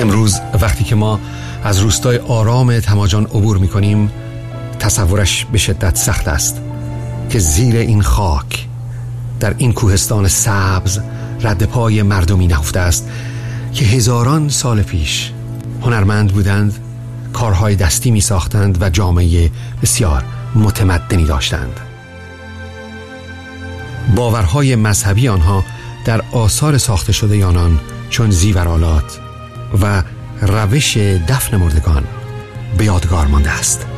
امروز وقتی که ما از روستای آرام تماجان عبور می‌کنیم، تصورش به شدت سخت است که زیر این خاک، در این کوهستان سبز، رد پای مردمی نهفته است که هزاران سال پیش هنرمند بودند، کارهای دستی می ساختند و جامعه بسیار متمدنی داشتند. باورهای مذهبی آنها در آثار ساخته شده آنان چون زیورآلات و روش دفن مردگان به یادگار مانده است.